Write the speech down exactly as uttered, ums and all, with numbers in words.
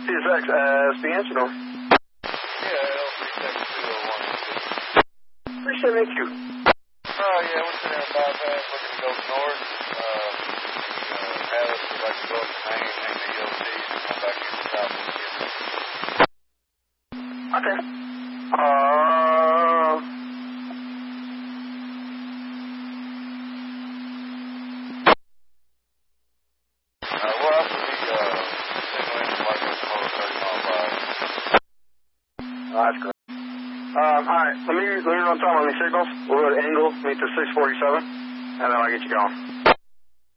C S X, uh, it's the answer door. Yeah, L three seven two oh one. three seven eight two. Oh, yeah, we're sitting in bypass looking to go north. Uh, uh, Alice would like to go up the main, hang the E O T, and come back in the south. Okay. Uh... Uh, we'll have to be, uh, single engine like this motor thirty mile per hour. Oh, that's great. Um, alright, let me, let me run time on these signals. We'll go to angle, meet the six forty-seven, and then I'll get you going.